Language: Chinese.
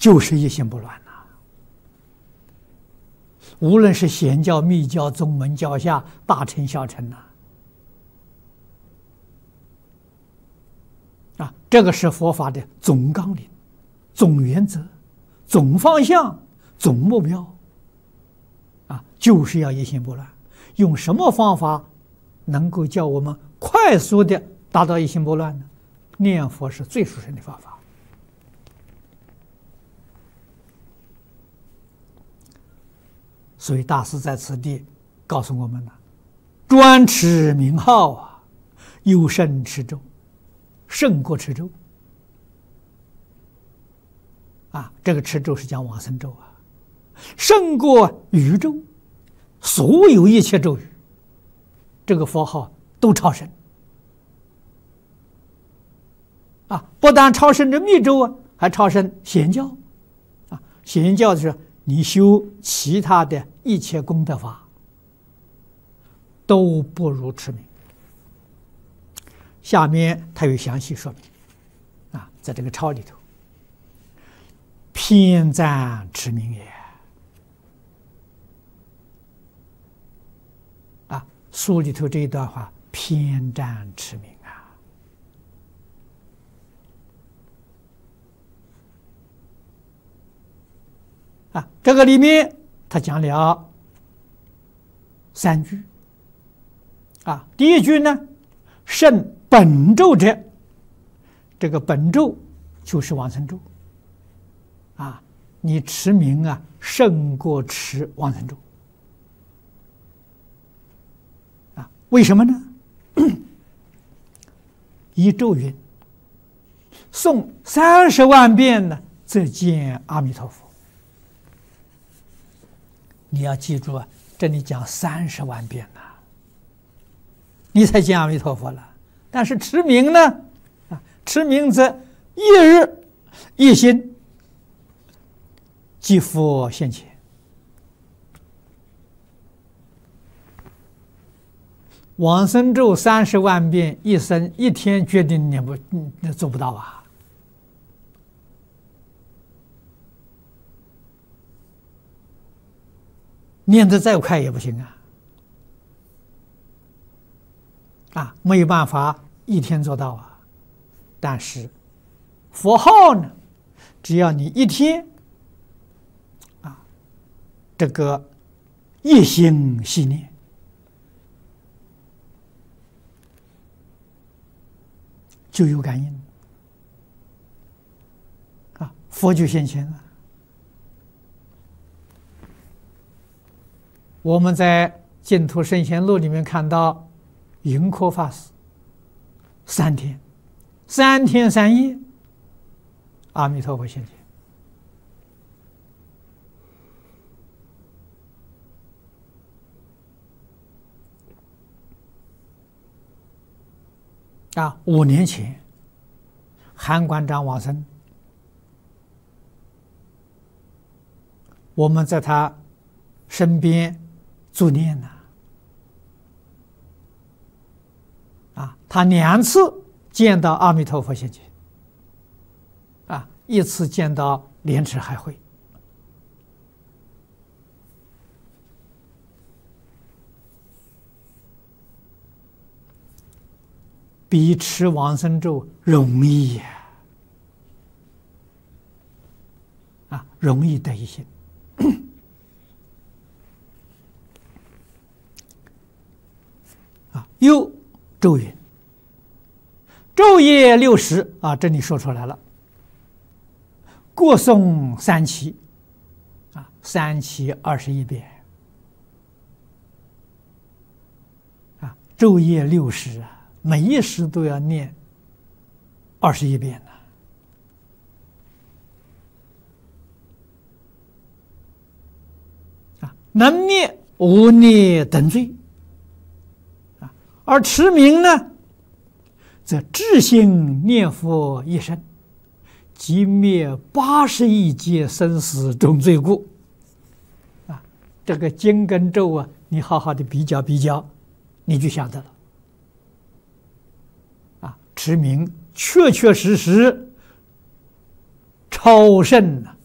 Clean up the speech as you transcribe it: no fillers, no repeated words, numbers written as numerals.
就是一心不乱呐。无论是显教、密教、宗门、教下、大乘、小乘呐，这个是佛法的总纲领、总原则、总方向、总目标，就是要一心不乱。用什么方法能够叫我们快速的达到一心不乱呢？念佛是最殊胜的方法。所以大师在此地告诉我们了：专持名号优胜持咒，胜过持咒。这个持咒是讲往生咒胜过宇宙所有一切咒语，这个佛号都超胜不但超胜这密咒还超胜显教显教就是你修其他的一切功德法都不如持名。下面他有详细说明在这个抄里头，偏赞持名也书里头这一段话，偏赞持名这个里面他讲了3句第一句呢，胜本咒者，这个本咒就是往生咒你持名胜过持往生咒为什么呢？一咒云诵30万遍呢，则见阿弥陀佛。你要记住这里讲30万遍你才见阿弥陀佛了。但是持名呢持名则一日一心即佛现前。往生咒30万遍，一生一天决定念不做不到念得再快也不行没有办法一天做到但是佛号呢，只要你一天这个一心系念，就有感应佛就现前了。我们在《净土圣贤录》里面看到云柯法师3天3夜，阿弥陀佛现前5年前韩馆长往生，我们在他身边助念他2次见到阿弥陀佛现前一次见到莲池海会。比持往生咒容易容易得一心。又咒云，昼夜60这里说出来了，过诵3期3期21遍昼夜60每一时都要念21遍能灭无孽等罪而持名呢，则至心念佛一生，即灭80亿劫生死重罪故这个经跟咒你好好的比较比较，你就晓得了持名确确实实超胜